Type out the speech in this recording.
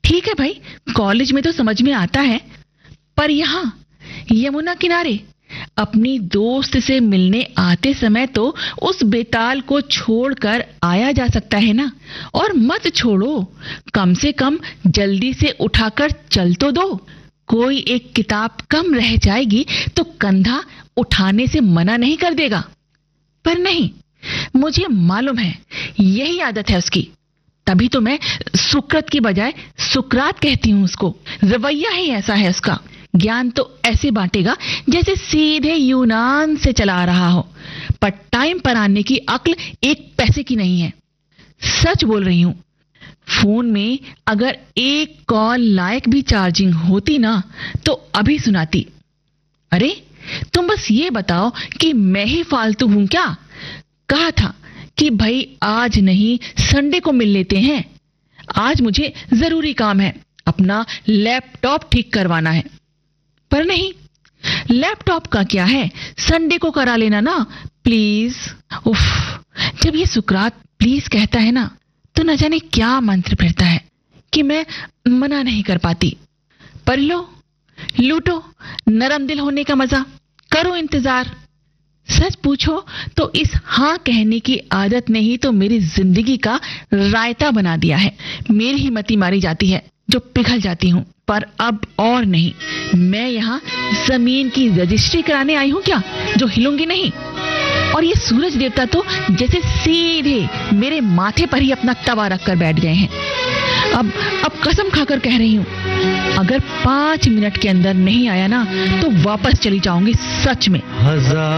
ठीक है भाई, कॉलेज में तो समझ में आता है, पर यहाँ यमुना किनारे अपनी दोस्त से मिलने आते समय तो उस बेताल को छोड़कर आया जा सकता है ना। और मत छोड़ो, कम से कम जल्दी से उठाकर चल तो दो। कोई एक किताब कम रह जाएगी तो कंधा उठाने से मना नहीं कर देगा। पर नहीं, मुझे मालूम है यही आदत है उसकी, तभी तो मैं सुकृत की बजाय सुकरात कहती हूँ उसको। रवैया ही ऐसा है उसका। ज्ञान तो ऐसे बांटेगा जैसे सीधे यूनान से चला आ रहा हो, पर टाइम पर आने की अक्ल एक पैसे की नहीं है। सच बोल रही हूं। फोन में अगर एक कॉल लायक भी चार्जिंग होती ना तो अभी सुनाती। अरे तुम बस ये बताओ कि मैं ही फालतू हूं क्या? कहा था कि भाई आज नहीं संडे को मिल लेते हैं। आज मुझे जरूरी काम है, अपना लैपटॉप ठीक करवाना है। पर नहीं, लैपटॉप का क्या है, संडे को करा लेना ना प्लीज। उफ, जब ये सुकरात प्लीज कहता है ना तो न जाने क्या मंत्र फिरता है कि मैं मना नहीं कर पाती। पर लो, लूटो नरम दिल होने का मजा, करो इंतजार। सच पूछो तो इस हाँ कहने की आदत ने ही तो मेरी जिंदगी का रायता बना दिया है। मेरी ही मती मारी जाती है जो पिघल जाती हूँ, पर अब और नहीं। मैं यहाँ जमीन की रजिस्ट्री कराने आई हूँ क्या, जो हिलूंगी नहीं। और ये सूरज देवता तो जैसे सीधे मेरे माथे पर ही अपना तवा रख कर बैठ गए हैं। अब कसम खाकर कह रही हूँ, अगर 5 मिनट के अंदर नहीं आया ना तो वापस चली जाऊंगी सच में।